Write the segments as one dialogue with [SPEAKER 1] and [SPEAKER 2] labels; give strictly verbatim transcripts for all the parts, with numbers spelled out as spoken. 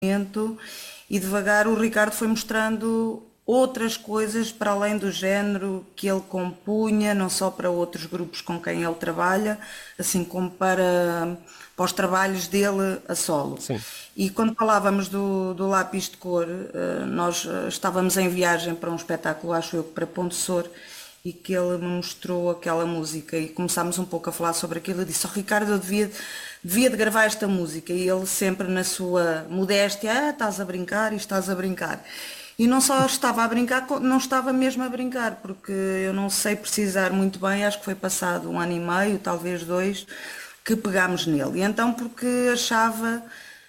[SPEAKER 1] e devagar o Ricardo foi mostrando outras coisas para além do género que ele compunha, não só para outros grupos com quem ele trabalha, assim como para, para os trabalhos dele a solo.
[SPEAKER 2] Sim.
[SPEAKER 1] E quando falávamos do, do lápis de cor, eh, nós eh, estávamos em viagem para um espetáculo, acho eu, para Ponte Sor, e que ele me mostrou aquela música e começámos um pouco a falar sobre aquilo. Eu disse, oh, Ricardo, eu devia, devia de gravar esta música. E ele sempre na sua modéstia, ah, estás a brincar e estás a brincar. E não só estava a brincar, não estava mesmo a brincar, porque eu não sei precisar muito bem, acho que foi passado um ano e meio, talvez dois, que pegámos nele. E então porque achava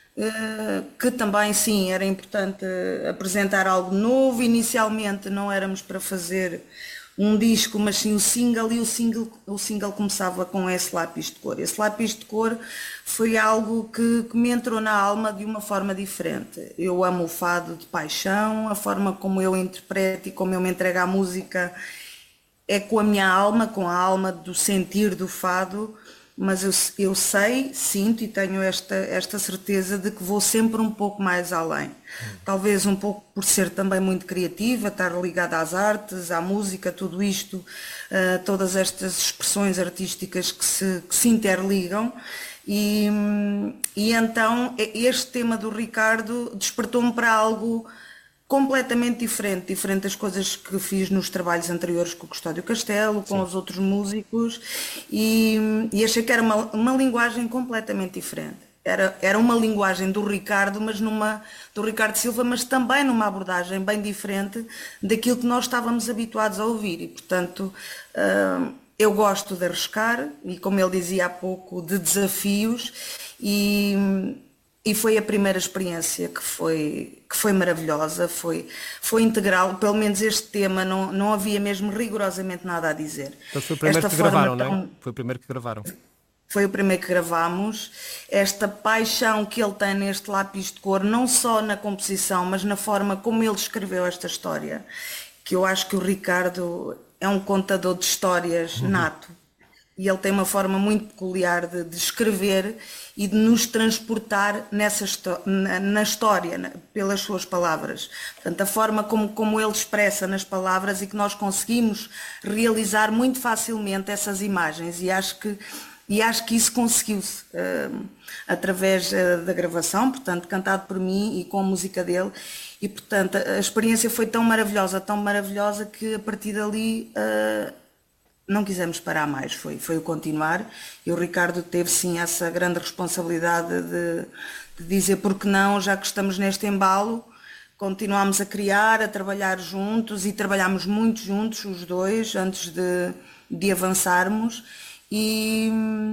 [SPEAKER 1] eh, que também sim, era importante apresentar algo novo. Inicialmente não éramos para fazer um disco, mas sim o single, e o single, o single começava com esse lápis de cor. Esse lápis de cor foi algo que, que me entrou na alma de uma forma diferente. Eu amo o fado de paixão, a forma como eu interpreto e como eu me entrego à música é com a minha alma, com a alma do sentir do fado, mas eu, eu sei, sinto e tenho esta, esta certeza de que vou sempre um pouco mais além. Talvez um pouco por ser também muito criativa, estar ligada às artes, à música, tudo isto, uh, todas estas expressões artísticas que se, que se interligam. E, e então este tema do Ricardo despertou-me para algo completamente diferente, diferente das coisas que fiz nos trabalhos anteriores com o Custódio Castelo, com
[SPEAKER 2] Sim.
[SPEAKER 1] os outros músicos, e, e achei que era uma, uma linguagem completamente diferente. Era, era uma linguagem do Ricardo, mas numa, do Ricardo Silva, mas também numa abordagem bem diferente daquilo que nós estávamos habituados a ouvir. E, portanto, hum, eu gosto de arriscar, e como ele dizia há pouco, de desafios, e, e foi a primeira experiência que foi, que foi maravilhosa, foi, foi integral, pelo menos este tema não, não havia mesmo rigorosamente nada a dizer.
[SPEAKER 2] Então foi o primeiro
[SPEAKER 1] Esta
[SPEAKER 2] que
[SPEAKER 1] forma
[SPEAKER 2] gravaram, não é?
[SPEAKER 1] tão,
[SPEAKER 2] Foi o primeiro que gravaram.
[SPEAKER 1] foi o primeiro que gravámos, esta paixão que ele tem neste lápis de cor, não só na composição, mas na forma como ele escreveu esta história, que eu acho que o Ricardo é um contador de histórias nato. E ele tem uma forma muito peculiar de, de escrever e de nos transportar nessa na, na história, na, pelas suas palavras. Portanto, a forma como, como ele expressa nas palavras e que nós conseguimos realizar muito facilmente essas imagens. E acho que, e acho que isso conseguiu-se uh, através uh, da gravação, portanto, cantado por mim e com a música dele. E, portanto, a experiência foi tão maravilhosa, tão maravilhosa, que a partir dali uh, não quisemos parar mais, foi, foi o continuar. E o Ricardo teve sim essa grande responsabilidade de, de dizer porque não, já que estamos neste embalo, continuámos a criar, a trabalhar juntos, e trabalhámos muito juntos, os dois, antes de, de avançarmos. E,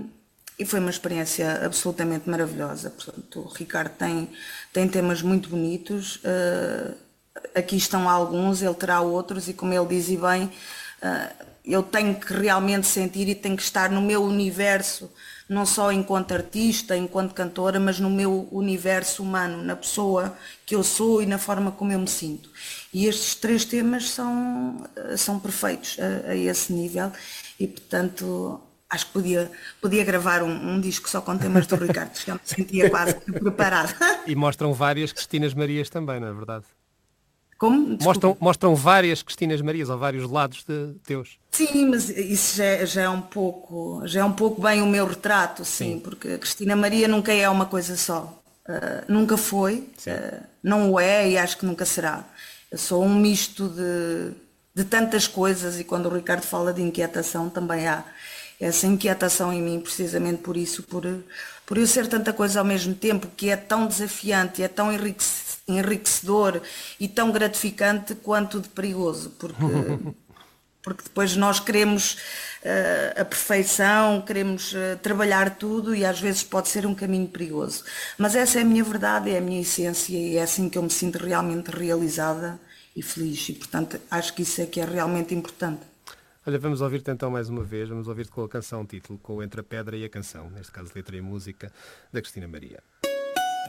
[SPEAKER 1] e foi uma experiência absolutamente maravilhosa. Portanto, o Ricardo tem, tem temas muito bonitos, uh, aqui estão alguns, ele terá outros, e como ele diz e bem, uh, eu tenho que realmente sentir e tenho que estar no meu universo, não só enquanto artista, enquanto cantora, mas no meu universo humano, na pessoa que eu sou e na forma como eu me sinto. E estes três temas são, são perfeitos a, a esse nível, e portanto acho que podia, podia gravar um, um disco só com temas do Ricardo, já me sentia quase preparada.
[SPEAKER 2] E mostram várias Cristinas Marias também, não é verdade?
[SPEAKER 1] Como? Desculpa.
[SPEAKER 2] Mostram, mostram várias Cristinas Marias, ou vários lados de teus.
[SPEAKER 1] Sim, mas isso já, é- já é um pouco, já é um pouco bem o meu retrato, sim,
[SPEAKER 2] Sim,
[SPEAKER 1] porque a Cristina Maria nunca é uma coisa só. Ah, nunca foi,
[SPEAKER 2] sim.
[SPEAKER 1] ah, não o é, e acho que nunca será. Eu sou um misto de, de tantas coisas, e quando o Ricardo fala de inquietação também há essa inquietação em mim, precisamente por isso, por, por eu ser tanta coisa ao mesmo tempo, que é tão desafiante, é tão enriquecedor enriquecedor e tão gratificante quanto de perigoso, porque, porque depois nós queremos uh, a perfeição, queremos uh, trabalhar tudo, e às vezes pode ser um caminho perigoso. Mas essa é a minha verdade, é a minha essência, e é assim que eu me sinto realmente realizada e feliz, e portanto acho que isso é que é realmente importante.
[SPEAKER 2] Olha, vamos ouvir-te então mais uma vez, vamos ouvir-te com a canção título, com o Entre a Pedra e a Canção, neste caso letra e música, da Cristina Maria.